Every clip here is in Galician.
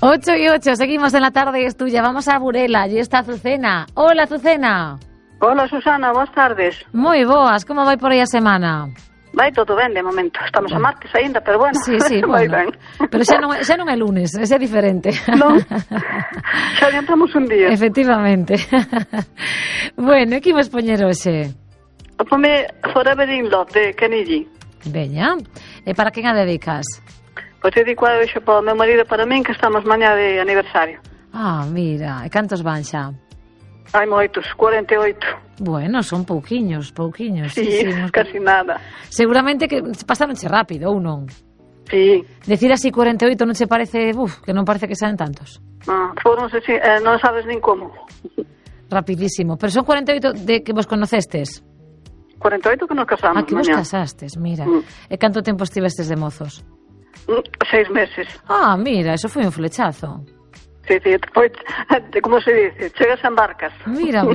8:08, seguimos en la tarde, es tuya. Vamos a Burela, allí está Azucena. Hola, Azucena. Hola, Susana, boas tardes. Moi boas, como vai por aí a semana? Vai todo ben de momento. Estamos a martes aínda, pero bueno. Sí, vai bueno. ben. Pero xa non é lunes, ese é diferente. Non, xa adiantamos un día. Efectivamente. Bueno, e que imos poñer hoxe? Pome Forever in Love de Kenny G. Veña, e para quen a dedicas? Pois te dedico a hoxe para o meu marido e para min, que estamos mañá de aniversario. Ah, mira, e cantos van xa? Hai moitos, 48. Bueno, son pouquiños. Sí, casi nada. Seguramente que pasaronche rápido, ou non? Sí. Decir así 48 non se parece, que non parece que sean tantos. Foron, non sabes nin como. Rapidísimo. Pero son 48 de que vos conocestes? 48 que nos casamos. Ah, que vos casastes, mira. E canto tempo estivestes de mozos? 6 meses. Ah, mira, eso foi un flechazo. Sí, depois, como se dice, chegas en barcas. Mira.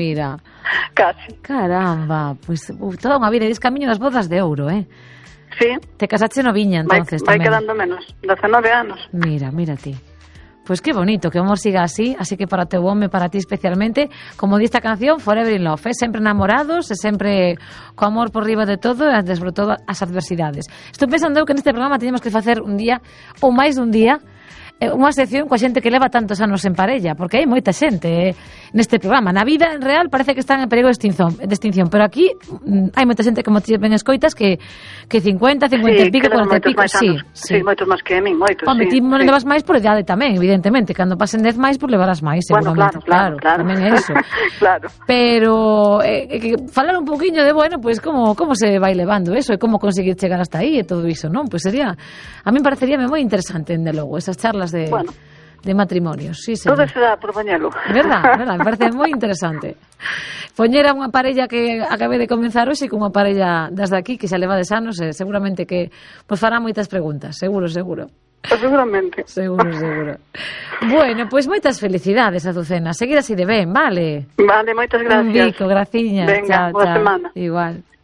Casi. Caramba, pois toda unha vida, e dis camiño das bodas de ouro, Sí. Te casaste no Viña, entonces, vai tamén. quedando menos, 19 anos. Mira ti. Pois que bonito, que o amor siga así, así que para teu home, para ti especialmente, como di esta canción, Forever in Love, sempre enamorados, e sempre co amor por riba de todo, e sobre todo as adversidades. Estou pensando que neste programa teníamos que facer un día, ou máis dun día, unha sección coa xente que leva tantos anos en parella, porque hai moita xente neste programa. Na vida, en real, parece que están en perigo de extinción, pero aquí hai moita xente, como ti ben escoitas, que 50 e pico, 40 e pico, sí, moitos máis que a min, moitos. Home, ti non levas máis por idade tamén, evidentemente, cando pasen 10 máis, por levarás máis, seguramente. Bueno, claro. Tamén é eso. Claro. Pero falar un pouquiño de, pues, como se vai levando eso, e como conseguir chegar hasta aí, e todo iso, non? Pois sería, a min pareceríame moi interesante, dende logo, esas charlas de matrimonios, sí, todo se dá por poñelo. Verdad, me parece moi interesante. Poñer a unha parella que acabe de comenzar hoxe con unha parella das de aquí, que xa levades anos, seguramente que pues fará moitas preguntas, seguro. Seguramente. Seguro. Bueno, pois moitas felicidades, Azucena. Seguir así de ben, vale? Vale, moitas gracias. Un bico, graciñas. Venga, boa semana. Igual.